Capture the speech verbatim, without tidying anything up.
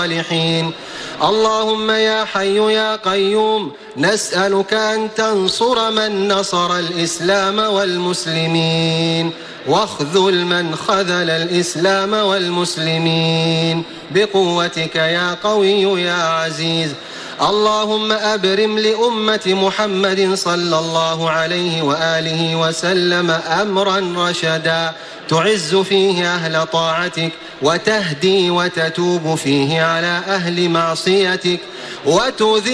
الصالحين. اللهم يا حي يا قيوم نسألك أن تنصر من نصر الإسلام والمسلمين، واخذل من خذل الإسلام والمسلمين بقوتك يا قوي يا عزيز. اللهم أبرم لأمة محمد صلى الله عليه وآله وسلم أمرا رشدا تعز فيه أهل طاعتك، وتهدي وتتوب فيه على أهل معصيتك، وتذل